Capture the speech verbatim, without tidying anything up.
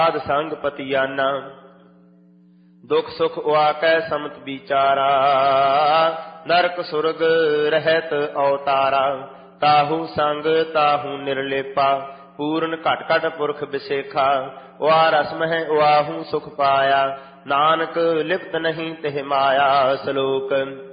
ਸਾਧ ਸੰਗ ਪਤੀਆਨਾ। ਦੁਖ ਸੁਖ ਉਆਕੈ ਸਮਤ ਵਿਚਾਰਾ, ਨਰਕ ਸੁਰਗ ਰਹਿਤ ਅਵਤਾਰਾ। ਤਾਹੂ ਸੰਗ ਤਾਹੂ ਨਿਰਲੇਪਾ, ਪੂਰਨ ਘਟ ਘਟ ਪੁਰਖ ਬਿਸੇਖਾ। ਉਆ ਰਸ ਮਹਿ ਉਆਹੂ ਸੁਖ ਪਾਇਆ, ਨਾਨਕ ਲਿਪਤ ਨਹੀਂ ਤਿਹ ਮਾਇਆ। ਸਲੋਕ